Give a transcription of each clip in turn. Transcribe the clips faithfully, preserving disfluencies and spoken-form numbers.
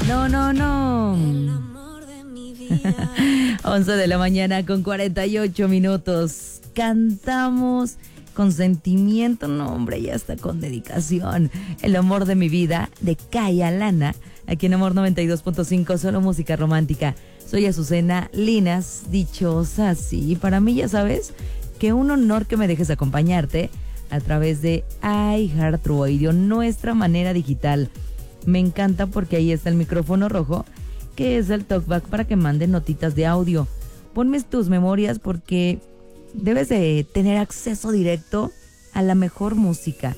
No, no, no. once de la mañana con cuarenta y ocho minutos. Cantamos con sentimiento, no hombre, ya está con dedicación. El amor de mi vida, de Kaya Lana, aquí en Amor noventa y dos punto cinco, solo música romántica. Soy Azucena Linas, dichosa, sí, para mí ya sabes que un honor que me dejes acompañarte a través de iHeartRadio, nuestra manera digital. Me encanta porque ahí está el micrófono rojo, que es el talkback para que manden notitas de audio. Ponme tus memorias porque debes de tener acceso directo a la mejor música,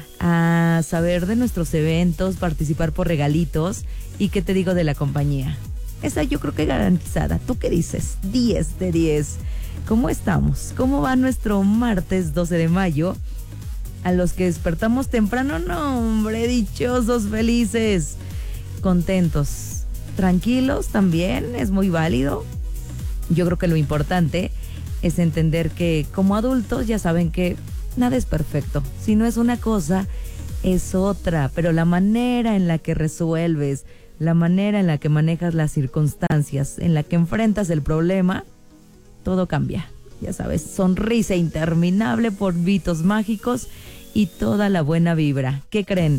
a saber de nuestros eventos, participar por regalitos y qué te digo de la compañía. Esa yo creo que garantizada. ¿Tú qué dices? diez de diez. ¿Cómo estamos? ¿Cómo va nuestro martes doce de mayo? A los que despertamos temprano, no hombre, dichosos, felices, contentos, tranquilos también, es muy válido. Yo creo que lo importante es entender que como adultos ya saben que nada es perfecto. Si no es una cosa, es otra. Pero la manera en la que resuelves, la manera en la que manejas las circunstancias, en la que enfrentas el problema, todo cambia. Ya sabes, sonrisa interminable, polvitos mágicos y toda la buena vibra. ¿Qué creen?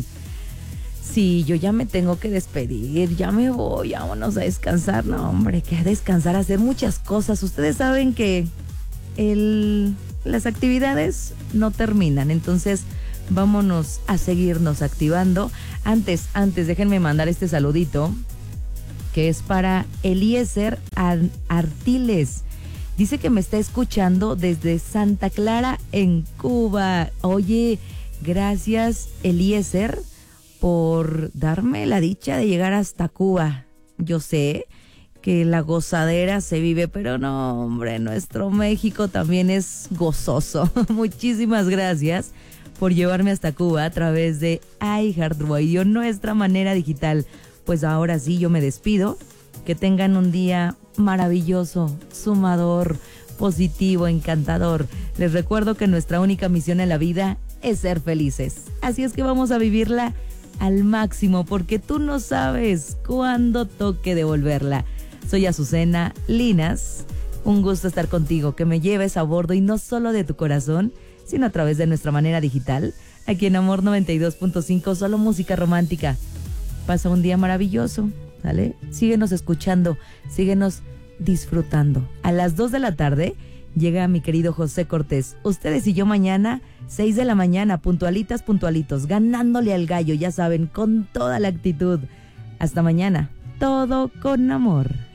Sí, yo ya me tengo que despedir, ya me voy, vámonos a descansar. No, hombre, que a descansar, a hacer muchas cosas. Ustedes saben que el, las actividades no terminan, entonces vámonos a seguirnos activando. Antes, antes, déjenme mandar este saludito, que es para Eliezer Artiles. Dice que me está escuchando desde Santa Clara, en Cuba. Oye, gracias, Eliezer, por darme la dicha de llegar hasta Cuba. Yo sé que la gozadera se vive, pero no, hombre, nuestro México también es gozoso. Muchísimas gracias por llevarme hasta Cuba a través de iHeartRadio, nuestra manera digital. Pues ahora sí, yo me despido. Que tengan un día maravilloso, sumador, positivo, encantador. Les recuerdo que nuestra única misión en la vida es ser felices. Así es que vamos a vivirla al máximo, porque tú no sabes cuándo toque devolverla. Soy Azucena Linas. Un gusto estar contigo, que me lleves a bordo y no solo de tu corazón, sino a través de nuestra manera digital, aquí en Amor noventa y dos punto cinco, solo música romántica. Pasa un día maravilloso, ¿vale? Síguenos escuchando, síguenos disfrutando. A las dos de la tarde llega mi querido José Cortés. Ustedes y yo mañana, seis de la mañana, puntualitas, puntualitos, ganándole al gallo, ya saben, con toda la actitud. Hasta mañana, todo con amor.